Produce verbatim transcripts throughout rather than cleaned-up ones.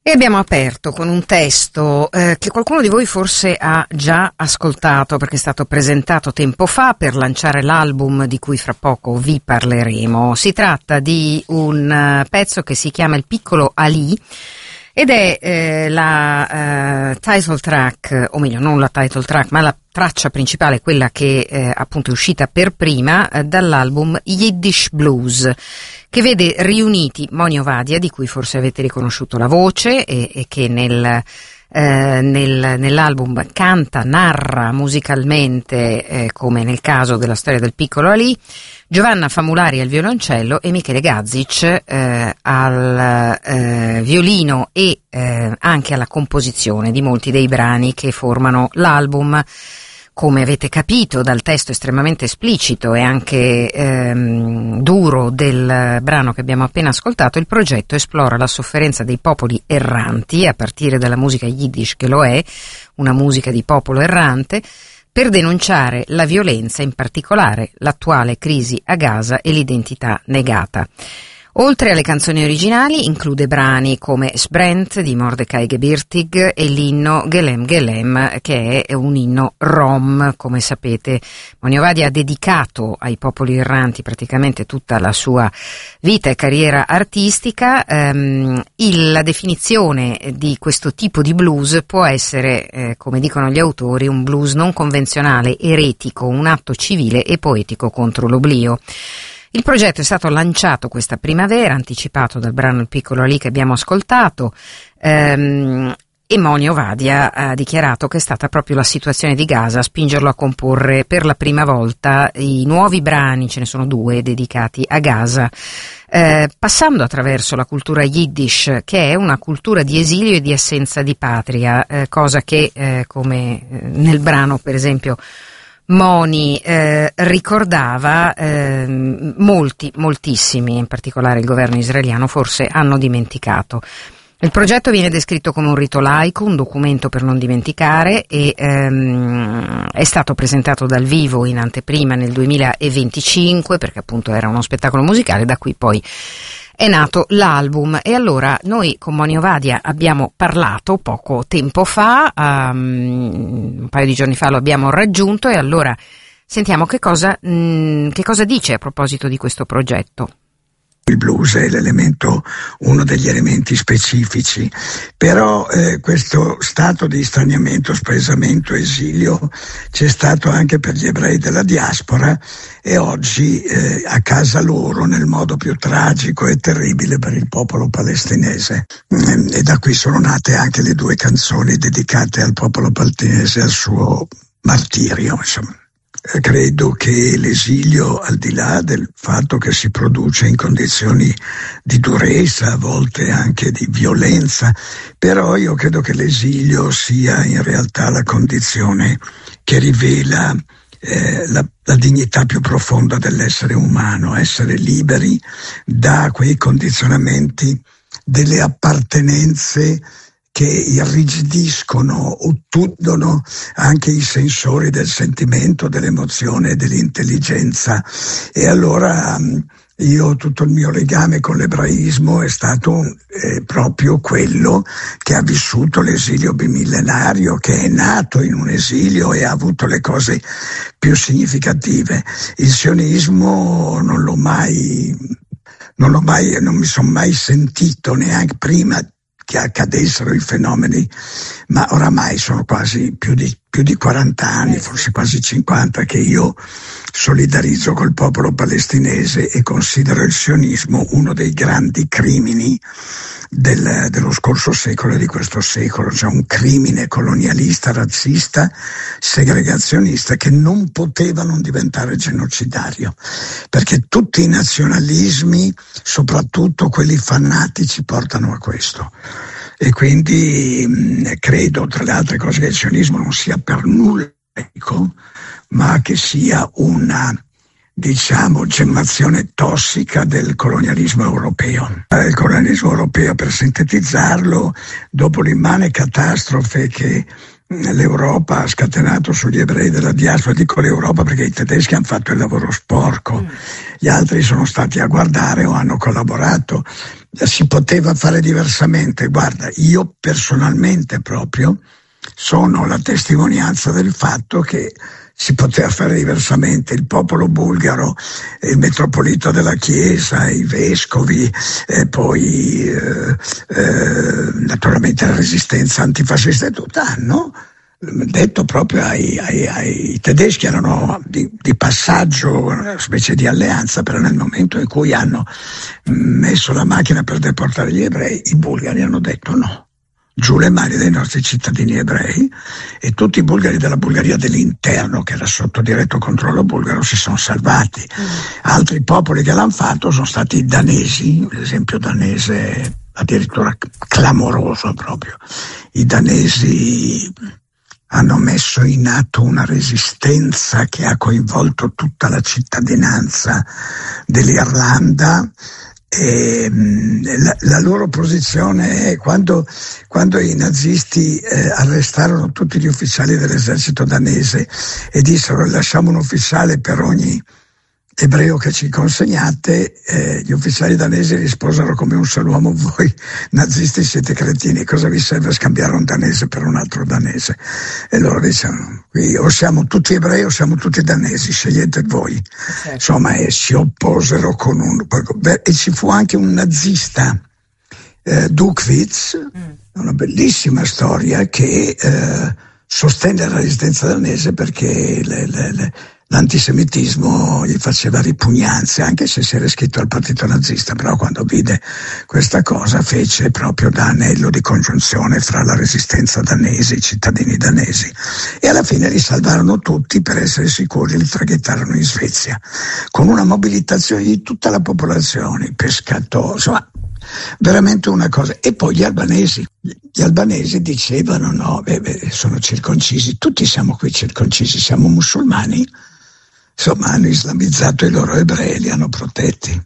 E abbiamo aperto con un testo eh, che qualcuno di voi forse ha già ascoltato perché è stato presentato tempo fa per lanciare l'album di cui fra poco vi parleremo. Si tratta di un uh, pezzo che si chiama Il piccolo Ali ed è eh, la uh, title track, o meglio non la title track ma la traccia principale, quella che eh, appunto è uscita per prima eh, dall'album Yiddish Blues, che vede riuniti Moni Ovadia, di cui forse avete riconosciuto la voce e, e che nel, eh, nel, nell'album canta, narra musicalmente, eh, come nel caso della storia del piccolo Ali, Giovanna Famulari al violoncello e Michele Gazzic eh, al eh, violino e eh, anche alla composizione di molti dei brani che formano l'album. Come avete capito dal testo estremamente esplicito e anche ehm, duro del brano che abbiamo appena ascoltato, il progetto esplora la sofferenza dei popoli erranti, a partire dalla musica yiddish che lo è, una musica di popolo errante, per denunciare la violenza, in particolare l'attuale crisi a Gaza e l'identità negata. Oltre alle canzoni originali include brani come Sbrent di Mordecai Gebirtig e l'inno Gelem Gelem, che è un inno rom. Come sapete, Moni Ovadia ha dedicato ai popoli erranti praticamente tutta la sua vita e carriera artistica. Ehm, il, la definizione di questo tipo di blues può essere, eh, come dicono gli autori, un blues non convenzionale, eretico, un atto civile e poetico contro l'oblio. Il progetto è stato lanciato questa primavera, anticipato dal brano Il piccolo Ali che abbiamo ascoltato, ehm, e Moni Ovadia ha dichiarato che è stata proprio la situazione di Gaza a spingerlo a comporre per la prima volta i nuovi brani, ce ne sono due, dedicati a Gaza, eh, passando attraverso la cultura yiddish, che è una cultura di esilio e di assenza di patria, eh, cosa che, eh, come eh, nel brano per esempio Moni eh, ricordava, eh, molti, moltissimi, in particolare il governo israeliano, forse hanno dimenticato. Il progetto viene descritto come un rito laico, un documento per non dimenticare, e ehm, è stato presentato dal vivo in anteprima nel duemilaventicinque, perché appunto era uno spettacolo musicale, da qui poi è nato l'album. E allora noi con Moni Ovadia abbiamo parlato poco tempo fa, um, un paio di giorni fa lo abbiamo raggiunto, e allora sentiamo che cosa, mh, che cosa dice a proposito di questo progetto. Il blues è l'elemento, uno degli elementi specifici, però eh, questo stato di straniamento, spaesamento, esilio c'è stato anche per gli ebrei della diaspora, e oggi eh, a casa loro nel modo più tragico e terribile per il popolo palestinese. E da qui sono nate anche le due canzoni dedicate al popolo palestinese e al suo martirio, insomma. Credo che l'esilio, al di là del fatto che si produce in condizioni di durezza, a volte anche di violenza, però io credo che l'esilio sia in realtà la condizione che rivela eh, la, la dignità più profonda dell'essere umano, essere liberi da quei condizionamenti delle appartenenze che irrigidiscono, ottudono anche i sensori del sentimento, dell'emozione e dell'intelligenza. E allora io, tutto il mio legame con l'ebraismo è stato eh, proprio quello che ha vissuto l'esilio bimillenario, che è nato in un esilio e ha avuto le cose più significative. Il sionismo non l'ho mai, non l'ho mai, non mi sono mai sentito neanche prima che accadessero i fenomeni, ma oramai sono quasi più di, più di quaranta anni, forse quasi cinquanta, che io solidarizzo col popolo palestinese e considero il sionismo uno dei grandi crimini del, dello scorso secolo e di questo secolo, cioè un crimine colonialista, razzista, segregazionista, che non poteva non diventare genocidario, perché tutti i nazionalismi, soprattutto quelli fanatici, portano a questo. E quindi mh, credo, tra le altre cose, che il sionismo non sia per nulla laico, ma che sia una, diciamo, gemmazione tossica del colonialismo europeo. Il colonialismo europeo, per sintetizzarlo, dopo l'immane catastrofe che l'Europa ha scatenato sugli ebrei della diaspora. Dico l'Europa perché i tedeschi hanno fatto il lavoro sporco, gli altri sono stati a guardare o hanno collaborato. Si poteva fare diversamente. Guarda, io personalmente proprio sono la testimonianza del fatto che si poteva fare diversamente. Il popolo bulgaro, il metropolita della Chiesa, i vescovi, e poi eh, eh, naturalmente la resistenza antifascista e tutto hanno detto proprio ai, ai, ai tedeschi, erano di, di passaggio, una specie di alleanza, però nel momento in cui hanno messo la macchina per deportare gli ebrei, i bulgari hanno detto no. Giù le mani dei nostri cittadini ebrei, e tutti i bulgari della Bulgaria dell'interno, che era sotto diretto controllo bulgaro, si sono salvati. Mm. Altri popoli che l'hanno fatto sono stati i danesi, l'esempio danese addirittura clamoroso proprio. I danesi hanno messo in atto una resistenza che ha coinvolto tutta la cittadinanza dell'Irlanda. E la, la loro posizione è quando, quando i nazisti eh, arrestarono tutti gli ufficiali dell'esercito danese e dissero lasciamo un ufficiale per ogni ebreo che ci consegnate, eh, gli ufficiali danesi risposero come un solo uomo: voi nazisti siete cretini, cosa vi serve scambiare un danese per un altro danese? E loro dicevano qui o siamo tutti ebrei o siamo tutti danesi, scegliete voi. Okay. Insomma, e si opposero con un... e ci fu anche un nazista, eh, Dukwitz, mm. una bellissima storia, che eh, sostenne la resistenza danese perché le, le, le l'antisemitismo gli faceva ripugnanza, anche se si era iscritto al partito nazista, però quando vide questa cosa fece proprio da anello di congiunzione fra la resistenza danese, i cittadini danesi, e alla fine li salvarono tutti, per essere sicuri li traghettarono in Svezia, con una mobilitazione di tutta la popolazione, pescatori, insomma veramente una cosa. E poi gli albanesi gli albanesi dicevano no, beh, beh, sono circoncisi, tutti siamo qui circoncisi, siamo musulmani. Insomma, hanno islamizzato i loro ebrei, li hanno protetti.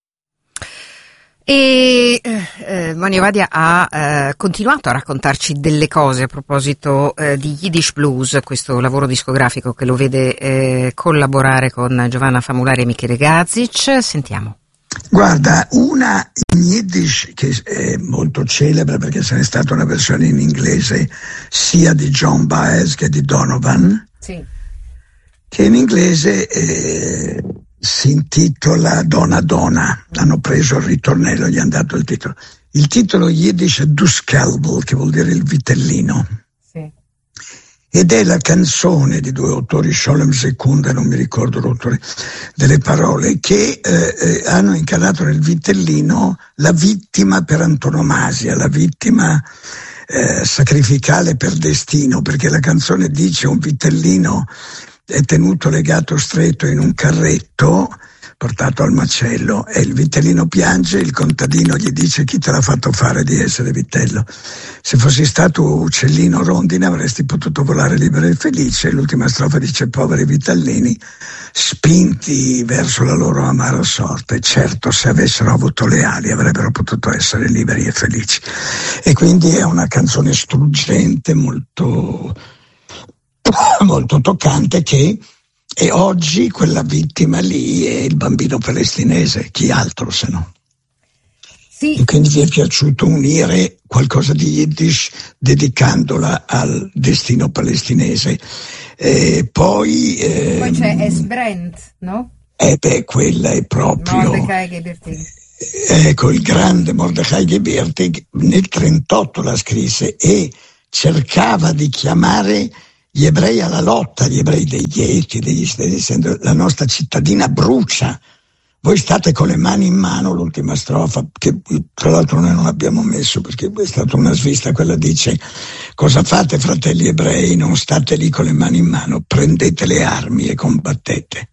E eh, Mani Ovadia ha eh, continuato a raccontarci delle cose a proposito eh, di Yiddish Blues, questo lavoro discografico che lo vede eh, collaborare con Giovanna Famulari e Michele Gazic. Sentiamo. Guarda, una in Yiddish che è molto celebre perché ce n'è stata una versione in inglese sia di John Baez che di Donovan. Sì. Che in inglese eh, si intitola Donna Donna, hanno preso il ritornello, gli hanno dato il titolo. Il titolo Yiddish è Duskelbel, che vuol dire il vitellino. Sì. Ed è la canzone di due autori, Sholem Secunda, non mi ricordo l'autore delle parole, che eh, eh, hanno incarnato nel vitellino la vittima per antonomasia, la vittima eh, sacrificale per destino, perché la canzone dice un vitellino è tenuto legato stretto in un carretto portato al macello e il vitellino piange, il contadino gli dice chi te l'ha fatto fare di essere vitello? Se fossi stato uccellino rondine avresti potuto volare libero e felice. L'ultima strofa dice poveri vitellini spinti verso la loro amara sorte, certo se avessero avuto le ali avrebbero potuto essere liberi e felici. E quindi è una canzone struggente, molto molto toccante, che e oggi quella vittima lì è il bambino palestinese, chi altro se no. Sì. E quindi vi è piaciuto unire qualcosa di Yiddish dedicandola al destino palestinese. E poi eh, poi c'è Esbrand, no? Eh beh, quella è proprio Mordechai Gebertig. Ecco, il grande Mordechai Gebertig nel trentotto la scrisse e cercava di chiamare gli ebrei alla lotta, gli ebrei dei ghetti, degli dicendo la nostra cittadina brucia, voi state con le mani in mano, l'ultima strofa, che tra l'altro noi non abbiamo messo perché è stata una svista, quella dice cosa fate fratelli ebrei, non state lì con le mani in mano, prendete le armi e combattete.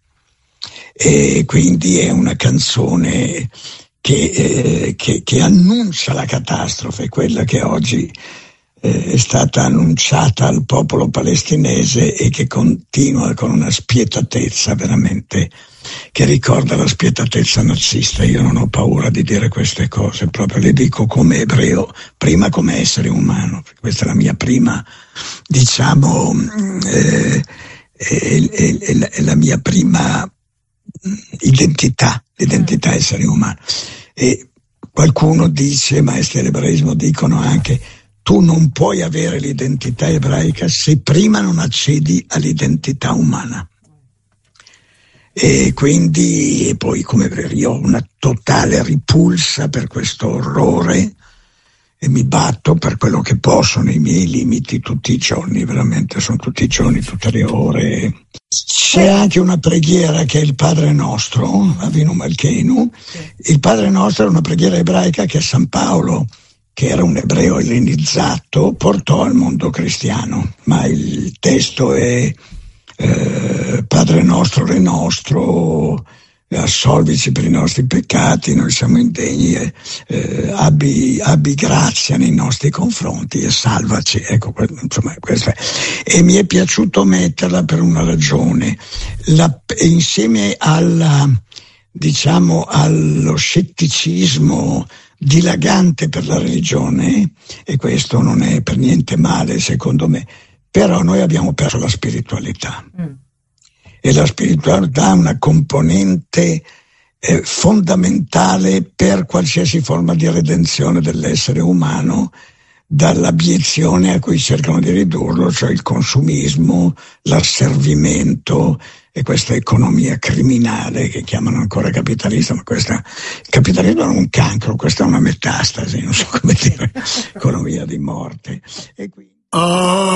E quindi è una canzone che, eh, che, che annuncia la catastrofe, quella che oggi eh, è stata annunciata al popolo palestinese e che continua con una spietatezza veramente che ricorda la spietatezza nazista. Io non ho paura di dire queste cose, proprio le dico come ebreo, prima come essere umano. Questa è la mia prima, diciamo, eh, è, è, è, la, è la mia prima identità, l'identità essere umano. E qualcuno dice, maestri dell'ebraismo dicono anche, tu non puoi avere l'identità ebraica se prima non accedi all'identità umana. E quindi, e poi come io ho una totale ripulsa per questo orrore e mi batto per quello che posso nei miei limiti tutti i giorni, veramente sono tutti i giorni, tutte le ore. C'è anche una preghiera che è il Padre Nostro, Avinu Malkeinu. Il Padre Nostro è una preghiera ebraica che San Paolo, che era un ebreo ellenizzato, portò al mondo cristiano, ma il testo è eh, Padre Nostro, Re Nostro, assolvici per i nostri peccati, noi siamo indegni, eh, eh, abbi, abbi grazia nei nostri confronti e salvaci. Ecco, insomma, questa è. E mi è piaciuto metterla per una ragione, la, insieme alla, diciamo, allo scetticismo dilagante per la religione, e questo non è per niente male secondo me, però noi abbiamo perso la spiritualità. Mm. E la spiritualità è una componente eh, fondamentale per qualsiasi forma di redenzione dell'essere umano, dall'abiezione a cui cercano di ridurlo, cioè il consumismo, l'asservimento e questa economia criminale che chiamano ancora capitalista, ma questa, il capitalismo non è un cancro, questa è una metastasi, non so come dire, economia di morte. E quindi... oh.